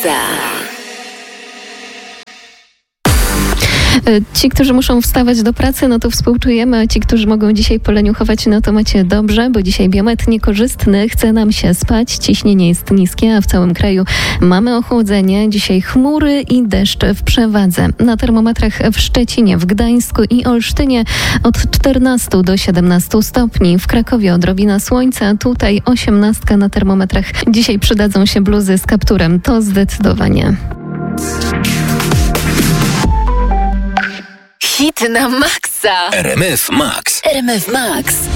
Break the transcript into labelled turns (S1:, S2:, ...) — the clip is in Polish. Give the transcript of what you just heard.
S1: Maxa.
S2: Ci, którzy muszą wstawać do pracy, no to współczujemy, a ci, którzy mogą dzisiaj poleniuchować, no to macie dobrze, bo dzisiaj biometr niekorzystny, chce nam się spać, ciśnienie jest niskie, a w całym kraju mamy ochłodzenie. Dzisiaj chmury i deszcz w przewadze. Na termometrach w Szczecinie, w Gdańsku i Olsztynie od 14 do 17 stopni. W Krakowie odrobina słońca, tutaj 18 na termometrach. Dzisiaj przydadzą się bluzy z kapturem, to zdecydowanie.
S1: Hit na Maxa.
S3: RMF Max.
S1: RMF Max.